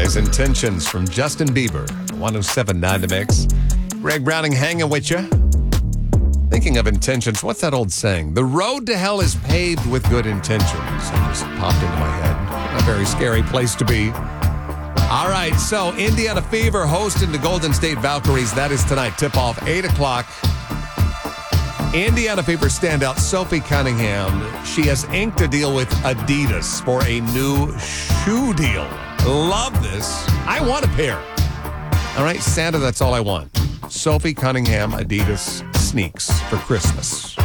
Nice Intentions from Justin Bieber. 107.9 The Mix. Greg Browning hanging with you. Thinking of intentions, what's that old saying? The road to hell is paved with good intentions. It just popped into my head. A very scary place to be. All right, so Indiana Fever hosting the Golden State Valkyries. That is tonight. Tip-off, 8 o'clock. Indiana Fever standout Sophie Cunningham. She has inked a deal with Adidas for a new shoe deal. Love this. I want a pair. All right, Santa, that's all I want. Sophie Cunningham Adidas sneaks for Christmas.